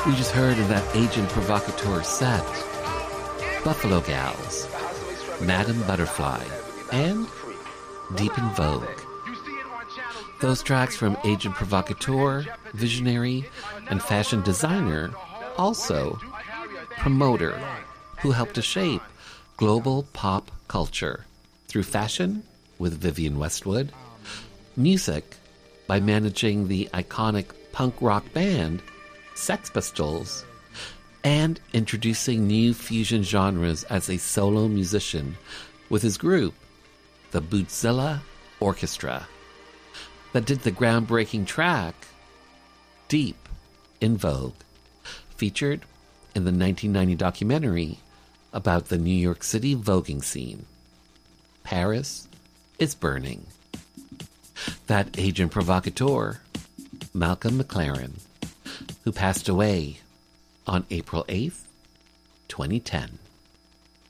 We just heard in that Agent Provocateur set, Buffalo Gals, Madame Butterfly, and Deep in Vogue. Those tracks from Agent Provocateur, visionary, and fashion designer, also promoter, who helped to shape global pop culture through fashion with Vivienne Westwood, music by managing the iconic punk rock band Sex Pistols, and introducing new fusion genres as a solo musician with his group, the Bootzilla Orchestra, that did the groundbreaking track Deep in Vogue, featured in the 1990 documentary about the New York City voguing scene. Paris is Burning. That Agent Provocateur, Malcolm McLaren, who passed away on April 8th, 2010.